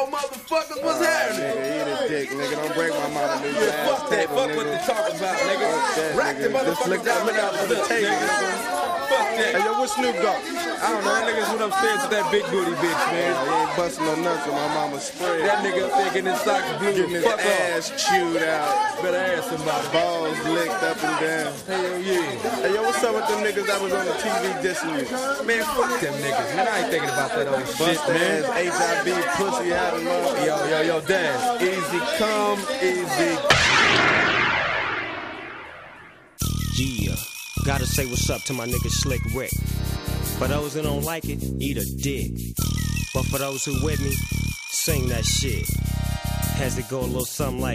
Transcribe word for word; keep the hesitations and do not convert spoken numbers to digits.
Motherfuckers, what's happening? Nigga, eat a dick, nigga. Don't break my mama new Yeah, glass fuck that. table, Fuck nigga. what they talk about, nigga. That, Rack the nigga. Just look motherfuckers down. look out for the table, nigga. Fuck that. Hey, yo, where Snoop go? I don't know. That niggas went upstairs with that big booty bitch, Yeah, man. he ain't busting no nuts with my mama's spray. That nigga thinking his socks blue. Getting his Fuck off. ass chewed out. Better ask somebody. Balls licked up and down. Hell yeah. Hey, yo, what's up with them niggas that was on the T V dissing you? Man, fuck them niggas, man. I ain't thinking about that old shit, Bust man. ass H I V pussy out of mother. Yo, yo, yo, Daz. Easy come, easy. Yeah, gotta say what's up to my nigga Slick Rick. For those who don't like it, eat a dick. But for those who with me, sing that shit. Has to go a little something like